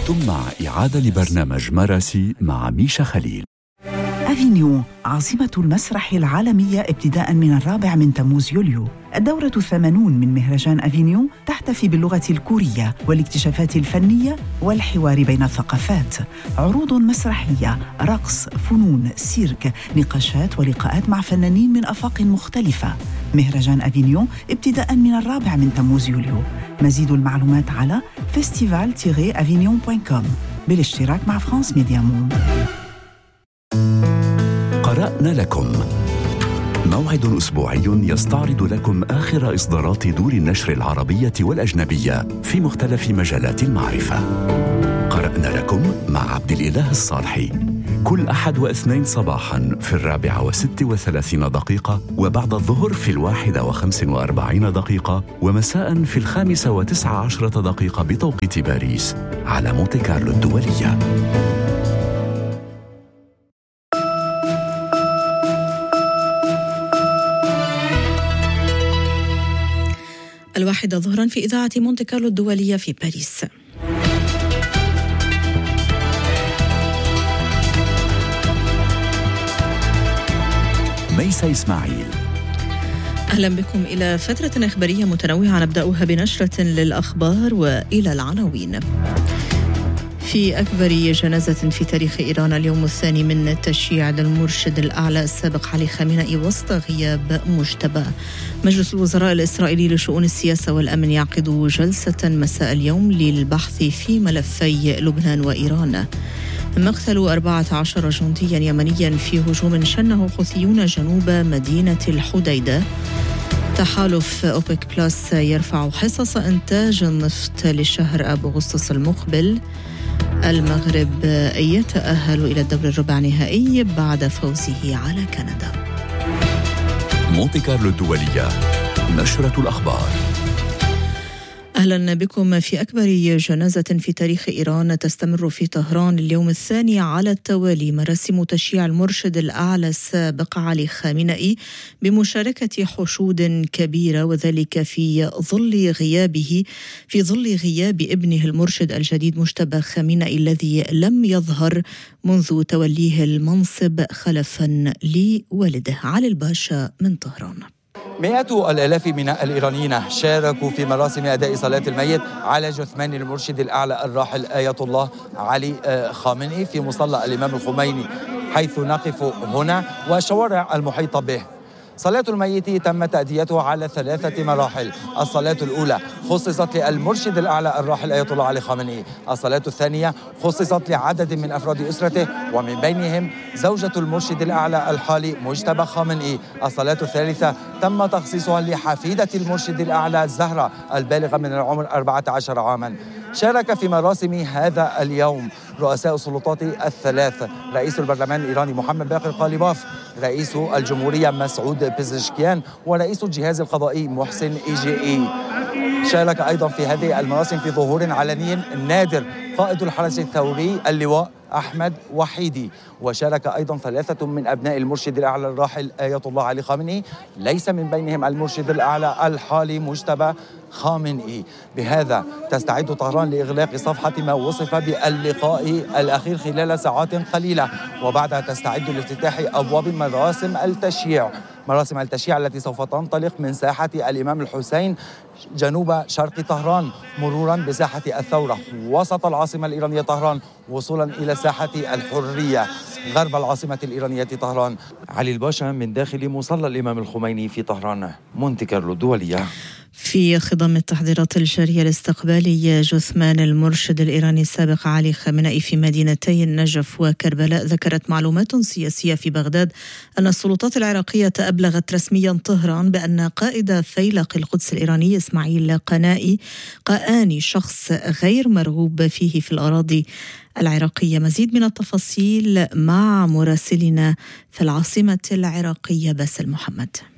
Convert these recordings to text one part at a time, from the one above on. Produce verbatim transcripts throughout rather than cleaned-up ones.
أنتم مع إعادة لبرنامج مراسي مع ميشا خليل. أفينيون عاصمة المسرح العالمية ابتداء من الرابع من تموز يوليو. الدورة الثمانون من مهرجان أفينيون تحتفي باللغة الكورية والاكتشافات الفنية والحوار بين الثقافات. عروض مسرحية، رقص، فنون، سيرك، نقاشات ولقاءات مع فنانين من آفاق مختلفة. مهرجان أفينيون ابتداء من الرابع من تموز يوليو. مزيد المعلومات على فيستيفال أفينيون دوت كوم بالاشتراك مع فرانس ميديا موند. قرأنا لكم موعد أسبوعي يستعرض لكم آخر إصدارات دور النشر العربية والأجنبية في مختلف مجالات المعرفة. قرأنا لكم مع عبد الإله الصالحي كل أحد واثنين صباحاً في الرابعة وست وثلاثين دقيقة، وبعد الظهر في الواحدة وخمس وأربعين دقيقة، ومساء في الخامسة وتسعة عشرة دقيقة بتوقيت باريس على مونتي كارلو الدولية. الواحدة ظهرا في إذاعة مونتي كارلو الدولية في باريس. ميسا إسماعيل. أهلا بكم إلى فترة إخبارية متنوعة نبدأها بنشرة للأخبار وإلى العناوين. في أكبر جنازة في تاريخ إيران اليوم الثاني من التشييع للمرشد الأعلى السابق علي خامنئي وسط غياب مجتبى. مجلس الوزراء الإسرائيلي لشؤون السياسة والأمن يعقد جلسة مساء اليوم للبحث في ملفي لبنان وإيران. مقتل أربعة عشر جنديا يمنيا في هجوم شنه حوثيون جنوب مدينة الحديدة. تحالف أوبك بلس يرفع حصص إنتاج النفط لشهر أب أغسطس المقبل. المغرب يتأهل إلى الدور الربع نهائي بعد فوزه على كندا. مونتي كارلو الدولية، نشرة الأخبار. أهلا بكم. في أكبر جنازة في تاريخ إيران تستمر في طهران اليوم الثاني على التوالي مراسم تشييع المرشد الأعلى السابق علي خامنئي بمشاركة حشود كبيرة، وذلك في ظل غيابه في ظل غياب ابنه المرشد الجديد مجتبى خامنئي الذي لم يظهر منذ توليه المنصب خلفا لوالده. علي الباشا من طهران. مئات الآلاف من الإيرانيين شاركوا في مراسم أداء صلاة الميت على جثمان المرشد الأعلى الراحل آية الله علي خامنئي في مصلى الإمام الخميني، حيث نقف هنا والشوارع المحيطة به. صلاة الميت تم تأديتها على ثلاثة مراحل. الصلاة الأولى خصصت للمرشد الأعلى الراحل آية الله علي خامنئي، الصلاة الثانية خصصت لعدد من أفراد أسرته ومن بينهم زوجة المرشد الأعلى الحالي مجتبى خامنئي، الصلاة الثالثة تم تخصيصها لحفيدة المرشد الأعلى زهرة البالغة من العمر أربعة عشر عاما. شارك في مراسم هذا اليوم رؤساء السلطات الثلاث: رئيس البرلمان الإيراني محمد باقر قاليباف، رئيس الجمهورية مسعود بزشكيان، ورئيس الجهاز القضائي محسن إيجيئي. شارك أيضا في هذه المراسم في ظهور علني نادر قائد الحرس الثوري اللواء أحمد وحيدي، وشارك أيضا ثلاثة من أبناء المرشد الأعلى الراحل آية الله علي خامنئي، ليس من بينهم المرشد الأعلى الحالي مجتبى خامنئي. بهذا تستعد طهران لإغلاق صفحة ما وصف باللقاء الأخير خلال ساعات قليلة، وبعدها تستعد لافتتاح أبواب مراسم التشييع مراسم التشييع التي سوف تنطلق من ساحة الإمام الحسين جنوب شرق طهران، مرورا بساحة الثورة وسط العاصمة الإيرانية طهران، وصولا إلى ساحة الحرية غرب العاصمة الإيرانية طهران. علي الباشا من داخل مصلى الإمام الخميني في طهران، مونتي كارلو الدولية. في خضم التحضيرات الجارية لاستقبال جثمان المرشد الإيراني السابق علي خامنئي في مدينتي النجف وكربلاء، ذكرت معلومات سياسية في بغداد أن السلطات العراقية أبلغت رسميا طهران بأن قائد فيلق القدس الإيراني إسماعيل قنائي قاني شخص غير مرغوب فيه في الأراضي العراقية. مزيد من التفاصيل مع مراسلنا في العاصمة العراقية باسل محمد.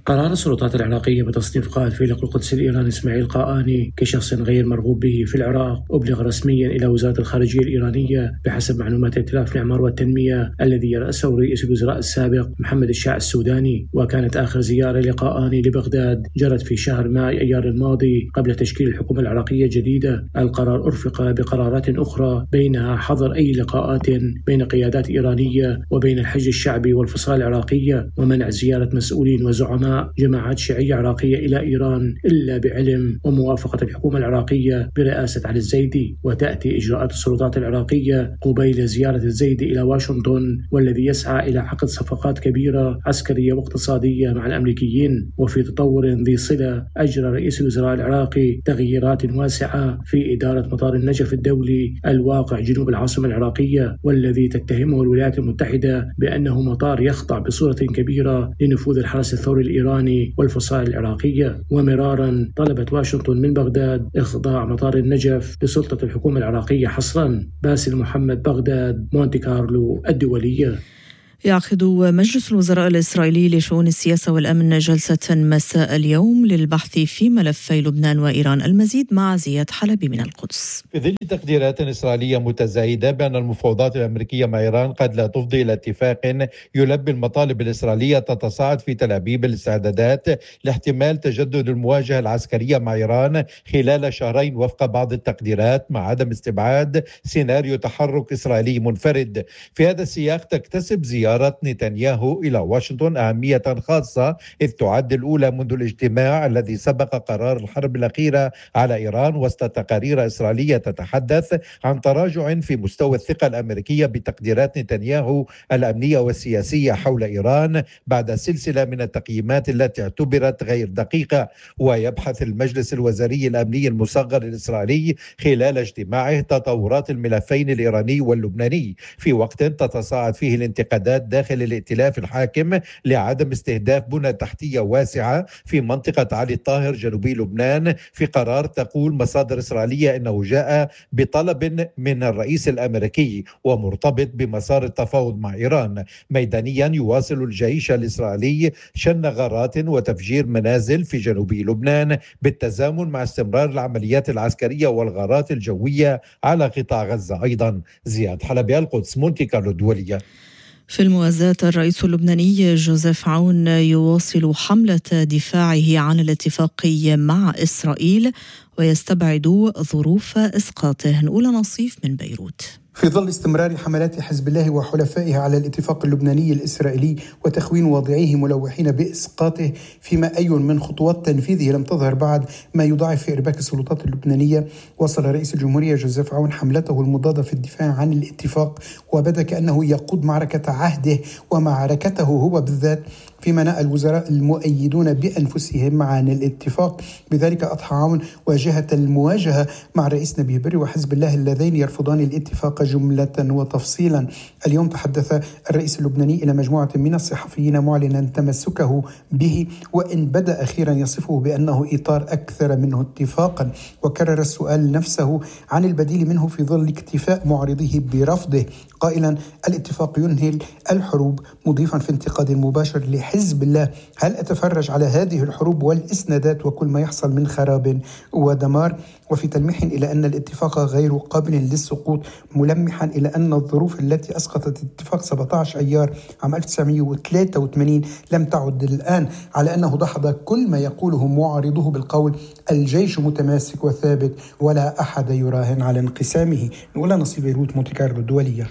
قرار السلطات العراقية بتصنيف قائد فيلق القدس الإيراني إسماعيل قائاني كشخص غير مرغوب به في العراق أبلغ رسميا إلى وزارة الخارجية الإيرانية بحسب معلومات ائتلاف الإعمار والتنمية الذي يرأسه رئيس الوزراء السابق محمد الشاع السوداني. وكانت آخر زيارة لقائاني لبغداد جرت في شهر ماي أيار الماضي قبل تشكيل الحكومة العراقية الجديدة. القرار أرفق بقرارات أخرى بينها حظر أي لقاءات بين قيادات إيرانية وبين الحشد الشعبي والفصائل العراقية، ومنع زيارة مسؤولين وزعماء جماعات شيعية عراقية إلى إيران إلا بعلم وموافقة الحكومة العراقية برئاسة علي الزيدي. وتأتي إجراءات السلطات العراقية قبيل زيارة الزيدي إلى واشنطن، والذي يسعى إلى عقد صفقات كبيرة عسكرية واقتصادية مع الأمريكيين. وفي تطور ذي صلة أجرى رئيس الوزراء العراقي تغييرات واسعة في إدارة مطار النجف الدولي الواقع جنوب العاصمة العراقية، والذي تتهمه الولايات المتحدة بأنه مطار يخضع بصورة كبيرة لنفوذ الحرس الثوري الإيراني والفصائل العراقية. ومرارا طلبت واشنطن من بغداد إخضاع مطار النجف لسلطة الحكومة العراقية حصرا. باسل محمد، بغداد، مونتي كارلو الدولية. يعقد مجلس الوزراء الإسرائيلي لشؤون السياسة والأمن جلسة مساء اليوم للبحث في ملفي لبنان وإيران. المزيد مع زياد حلبي من القدس. في ظل تقديرات إسرائيلية متزايدة بأن المفاوضات الأمريكية مع إيران قد لا تفضي إلى اتفاق يلبي المطالب الإسرائيلية، تتصاعد في تل أبيب الاستعدادات لاحتمال تجدد المواجهة العسكرية مع إيران خلال شهرين وفق بعض التقديرات، مع عدم استبعاد سيناريو تحرك إسرائيلي منفرد. في هذا السياق تكتسب زيارة نتنياهو إلى واشنطن أهمية خاصة، إذ تعد الأولى منذ الاجتماع الذي سبق قرار الحرب الأخيرة على إيران، وسط تقارير إسرائيلية تتحدث عن تراجع في مستوى الثقة الأمريكية بتقديرات نتنياهو الأمنية والسياسية حول إيران بعد سلسلة من التقييمات التي اعتبرت غير دقيقة. ويبحث المجلس الوزاري الأمني المصغر الإسرائيلي خلال اجتماعه تطورات الملفين الإيراني واللبناني، في وقت تتصاعد فيه الانتقادات داخل الائتلاف الحاكم لعدم استهداف بنى تحتية واسعة في منطقة علي الطاهر جنوبي لبنان، في قرار تقول مصادر إسرائيلية إنه جاء بطلب من الرئيس الأمريكي ومرتبط بمسار التفاوض مع إيران. ميدانيا يواصل الجيش الإسرائيلي شن غارات وتفجير منازل في جنوبي لبنان بالتزامن مع استمرار العمليات العسكرية والغارات الجوية على قطاع غزة. أيضا زياد حلبي، القدس، مونتي كارلو الدولية. في الموازاة، الرئيس اللبناني جوزيف عون يواصل حملة دفاعه عن الاتفاق مع إسرائيل ويستبعد ظروف إسقاطه. نقول نصيف من بيروت. في ظل استمرار حملات حزب الله وحلفائه على الاتفاق اللبناني الإسرائيلي وتخوين واضعيه ملوحين بإسقاطه، فيما أي من خطوات تنفيذه لم تظهر بعد ما يضاعف في إرباك السلطات اللبنانية، وصل رئيس الجمهورية جوزيف عون حملته المضادة في الدفاع عن الاتفاق، وبدا كأنه يقود معركة عهده ومعركته هو بالذات، فيما نأى الوزراء المؤيدون بأنفسهم عن الاتفاق. بذلك أضحى عون واجهة المواجهة مع الرئيس نبيه بري وحزب الله اللذين يرفضان الاتفاق جملة وتفصيلا. اليوم تحدث الرئيس اللبناني إلى مجموعة من الصحفيين معلنا تمسكه به، وإن بدأ أخيرا يصفه بأنه إطار أكثر منه اتفاقا، وكرر السؤال نفسه عن البديل منه في ظل اكتفاء معارضيه برفضه، قائلا الاتفاق ينهي الحروب، مضيفا في انتقاد مباشر لحزب الله: هل أتفرج على هذه الحروب والإسنادات وكل ما يحصل من خراب ودمار؟ وفي تلميح إلى أن الاتفاق غير قابل للسقوط، ملمحا إلى أن الظروف التي أسقطت اتفاق سبعة عشر أيار عام ألف وتسعمائة وثلاثة وثمانين لم تعد الآن، على أنه دحض كل ما يقوله معارضه بالقول الجيش متماسك وثابت ولا أحد يراهن على انقسامه. نقول نصيب بيروت، مونتي كارلو الدولية.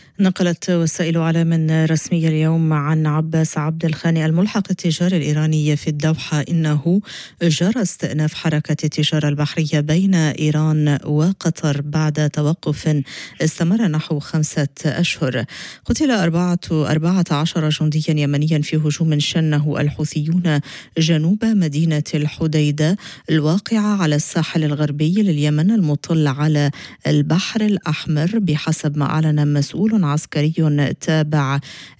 نقلت وسائل إعلام رسمية اليوم عن عباس عبد الخاني الملحق التجاري الإيراني في الدوحة إنه جرى استئناف حركة التجارة البحرية بين إيران وقطر بعد توقف استمر نحو خمسة أشهر. قتل أربعة أربعة عشر جنديا يمنيا في هجوم شنه الحوثيون جنوب مدينة الحديدة الواقعة على الساحل الغربي لليمن المطل على البحر الأحمر، بحسب ما أعلن مسؤول عسكري تابع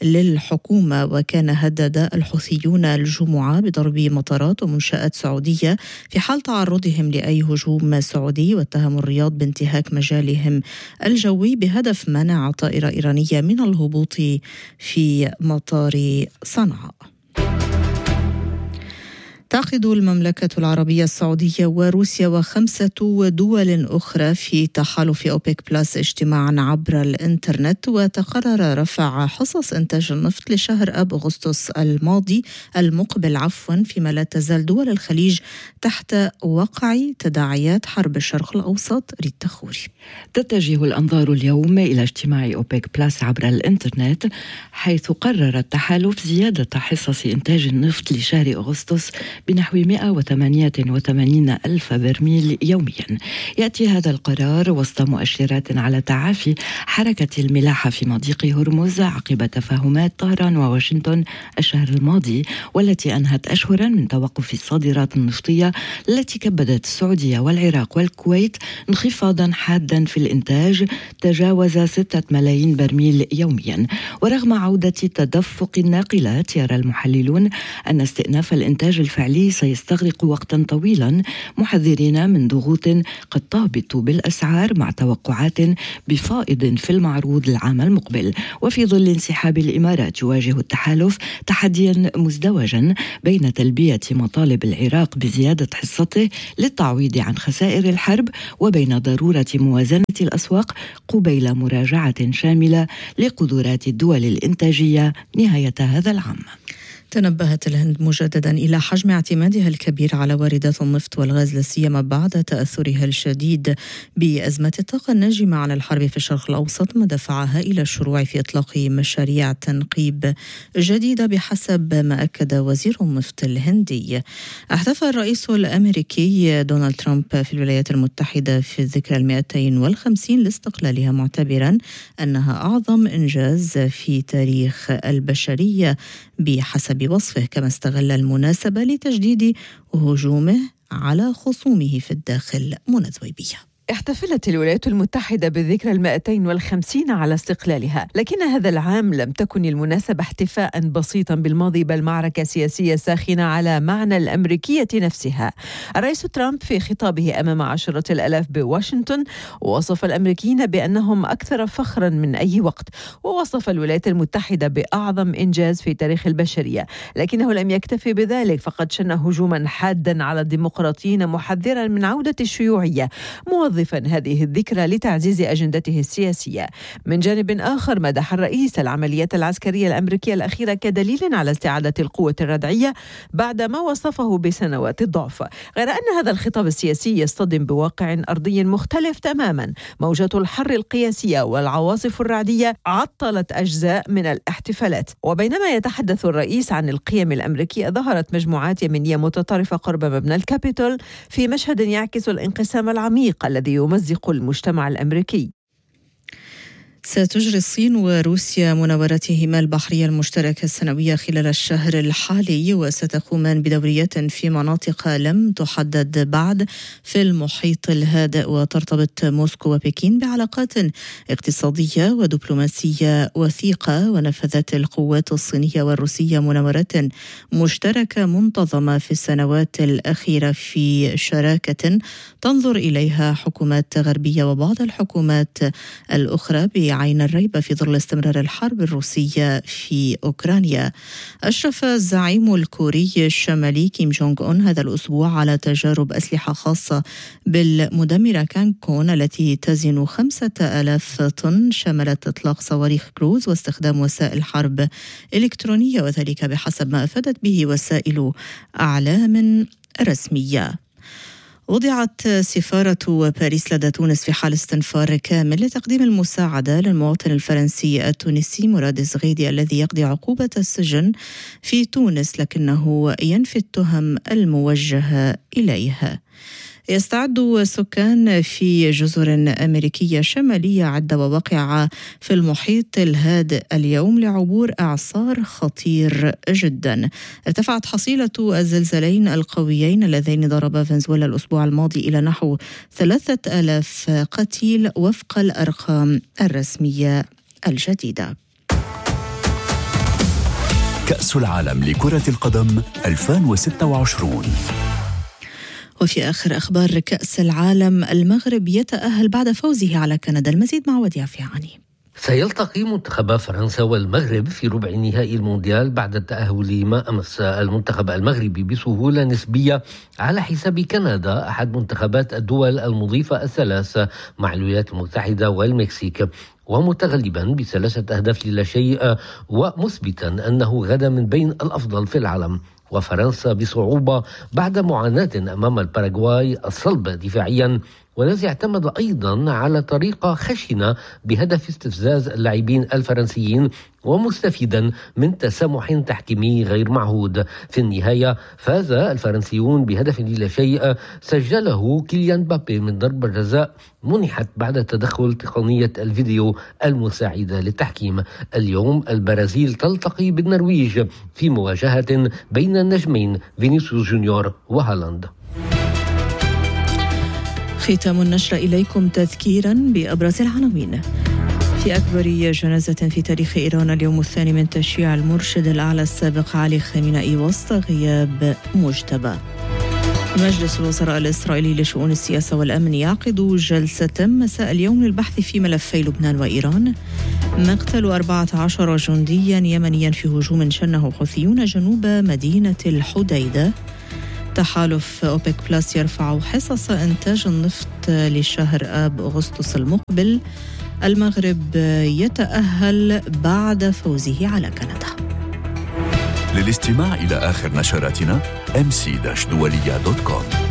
للحكومة. وكان هدد الحوثيون الجمعة بضرب مطارات ومنشآت سعودية في حال تعرضهم لأي هجوم سعودي، واتهموا الرياض بانتهاك مجالهم الجوي بهدف منع طائرة إيرانية من الهبوط في مطار صنعاء. تعقد المملكة العربية السعودية وروسيا وخمسة دول أخرى في تحالف أوبك بلس اجتماعا عبر الإنترنت، وتقرر رفع حصص إنتاج النفط لشهر أب أغسطس الماضي المقبل عفوا فيما لا تزال دول الخليج تحت وقع تداعيات حرب الشرق الأوسط. ريت تخوري. تتجه الأنظار اليوم إلى اجتماع أوبك بلس عبر الإنترنت، حيث قرر التحالف زيادة حصص إنتاج النفط لشهر أغسطس بنحو مئة وثمانية وثمانين ألف برميل يوميا. يأتي هذا القرار وسط مؤشرات على تعافي حركة الملاحة في مضيق هرمز عقب تفاهمات طهران وواشنطن الشهر الماضي، والتي أنهت أشهرا من توقف الصادرات النفطية التي كبدت السعودية والعراق والكويت انخفاضا حادا في الإنتاج تجاوز ستة ملايين برميل يوميا. ورغم عودة تدفق الناقلات، يرى المحللون أن استئناف الإنتاج الفعلي سيستغرق وقتا طويلا، محذرين من ضغوط قد تهبط بالأسعار مع توقعات بفائض في المعروض العام المقبل. وفي ظل انسحاب الإمارات، يواجه التحالف تحديا مزدوجا بين تلبية مطالب العراق بزيادة حصته للتعويض عن خسائر الحرب، وبين ضرورة موازنة الأسواق قبيل مراجعة شاملة لقدرات الدول الإنتاجية نهاية هذا العام. تنبهت الهند مجددا إلى حجم اعتمادها الكبير على واردات النفط والغاز، لا سيما بعد تأثرها الشديد بأزمة الطاقة الناجمة عن الحرب في الشرق الأوسط، ما دفعها إلى الشروع في إطلاق مشاريع تنقيب جديدة بحسب ما أكد وزير النفط الهندي. احتفل الرئيس الأمريكي دونالد ترامب في الولايات المتحدة في الذكرى المئتين والخمسين لاستقلالها، معتبرا أنها أعظم إنجاز في تاريخ البشرية بحسب بوصفه، كما استغل المناسبة لتجديد هجومه على خصومه في الداخل. منى ذويبية. احتفلت الولايات المتحدة بالذكرى المائتين والخمسين على استقلالها، لكن هذا العام لم تكن المناسبة احتفاء بسيطا بالماضي، بل معركة سياسية ساخنة على معنى الأمريكية نفسها. الرئيس ترامب في خطابه أمام عشرة الألاف بواشنطن وصف الأمريكيين بأنهم أكثر فخرا من أي وقت، ووصف الولايات المتحدة بأعظم إنجاز في تاريخ البشرية. لكنه لم يكتفي بذلك، فقد شن هجوما حادا على الديمقراطيين، محذرا من عودة الشيوعية، موظفا هذه الذكرى لتعزيز أجندته السياسية. من جانب آخر، مدح الرئيس العمليات العسكرية الأمريكية الأخيرة كدليل على استعادة القوة الردعية بعدما وصفه بسنوات الضعف، غير أن هذا الخطاب السياسي يصطدم بواقع أرضي مختلف تماما. موجات الحر القياسية والعواصف الرعدية عطلت أجزاء من الاحتفالات، وبينما يتحدث الرئيس عن القيم الأمريكية، ظهرت مجموعات يمينية متطرفة قرب مبنى الكابيتول في مشهد يعكس الانقسام العميق الذي يمزق المجتمع الأمريكي. ستجري الصين وروسيا مناوراتهما البحرية المشتركة السنوية خلال الشهر الحالي، وستقومان بدوريات في مناطق لم تحدد بعد في المحيط الهادئ. وترتبط موسكو وبكين بعلاقات اقتصادية ودبلوماسية وثيقة، ونفذت القوات الصينية والروسية مناورات مشتركة منتظمة في السنوات الأخيرة في شراكة تنظر إليها حكومات غربية وبعض الحكومات الأخرى عين الريبة في ظل استمرار الحرب الروسية في أوكرانيا. أشرف الزعيم الكوري الشمالي كيم جونغ أون هذا الأسبوع على تجارب أسلحة خاصة بالمدمرة كانكون التي تزن خمسة آلاف طن، شملت إطلاق صواريخ كروز واستخدام وسائل حرب إلكترونية، وذلك بحسب ما أفادت به وسائل أعلام رسمية. وضعت سفارة باريس لدى تونس في حال استنفار كامل لتقديم المساعدة للمواطن الفرنسي التونسي مراد الزغيدي الذي يقضي عقوبة السجن في تونس، لكنه ينفي التهم الموجهة إليه. يستعد سكان في جزر أمريكية شمالية عدة وواقعة في المحيط الهادئ اليوم لعبور إعصار خطير جدا. ارتفعت حصيلة الزلزالين القويين اللذين ضربا فنزويلا الأسبوع الماضي إلى نحو ثلاثة آلاف قتيل وفق الأرقام الرسمية الجديدة. كأس العالم لكرة القدم ألفين وستة وعشرين. وفي آخر أخبار كأس العالم، المغرب يتأهل بعد فوزه على كندا. المزيد مع وديع فيعاني. سيلتقي منتخبا فرنسا والمغرب في ربع نهائي المونديال بعد التأهل ما أمس المنتخب المغربي بسهولة نسبية على حساب كندا أحد منتخبات الدول المضيفة الثلاث مع الولايات المتحدة والمكسيك، ومتغلبا بثلاثة أهداف لا شيء ومثبتا أنه غدا من بين الأفضل في العالم. وفرنسا بصعوبة بعد معاناة أمام الباراغواي الصلب دفاعيا، والذي اعتمد أيضا على طريقة خشنة بهدف استفزاز اللاعبين الفرنسيين ومستفيدا من تسامح تحكيمي غير معهود. في النهاية فاز الفرنسيون بهدف لا شيء سجله كيليان مبابي من ضربة جزاء منحت بعد تدخل تقنية الفيديو المساعدة للتحكيم. اليوم البرازيل تلتقي بالنرويج في مواجهة بين النجمين فينيسيوس جونيور وهالاند. ختام النشر إليكم تذكيرا بأبرز العناوين. في أكبر جنازة في تاريخ إيران اليوم الثاني من تشييع المرشد الأعلى السابق علي خامنئي وسط غياب مجتبى. مجلس الوزراء الإسرائيلي لشؤون السياسة والأمن يعقد جلسة مساء اليوم للبحث في ملفي لبنان وإيران. مقتل أربعة عشر جنديا يمنيا في هجوم شنه حوثيون جنوب مدينة الحديدة. تحالف أوبك بلاس يرفع حصص إنتاج النفط لشهر آب أغسطس المقبل. المغرب يتأهل بعد فوزه على كندا. للاستماع إلى آخر نشراتنا إم سي دولية دوت كوم.